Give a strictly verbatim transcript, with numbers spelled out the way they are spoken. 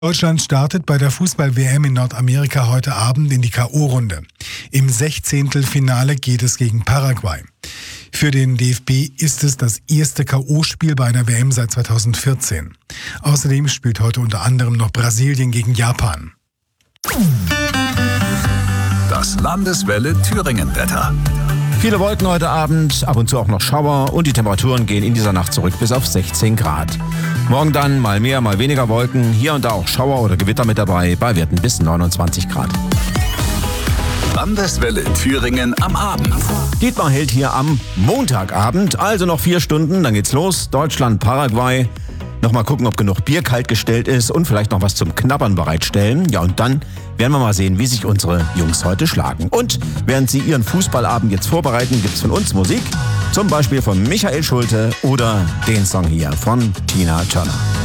Deutschland startet bei der Fußball-W M in Nordamerika heute Abend in die K O-Runde. Im Sechzehntelfinale geht es gegen Paraguay. Für den D F B ist es das erste K O-Spiel bei einer W M seit zweitausendvierzehn. Außerdem spielt heute unter anderem noch Brasilien gegen Japan. Das Landeswelle Thüringen-Wetter. Viele Wolken heute Abend, ab und zu auch noch Schauer und die Temperaturen gehen in dieser Nacht zurück bis auf sechzehn Grad. Morgen dann mal mehr, mal weniger Wolken, hier und da auch Schauer oder Gewitter mit dabei, bei Werten bis neunundzwanzig Grad. Landeswelle Thüringen am Abend. Dietmar hält hier am Montagabend, also noch vier Stunden, dann geht's los, Deutschland, Paraguay. Nochmal gucken, ob genug Bier kalt gestellt ist und vielleicht noch was zum Knabbern bereitstellen. Ja, und dann werden wir mal sehen, wie sich unsere Jungs heute schlagen. Und während sie ihren Fußballabend jetzt vorbereiten, gibt's von uns Musik. Zum Beispiel von Michael Schulte oder den Song hier von Tina Turner.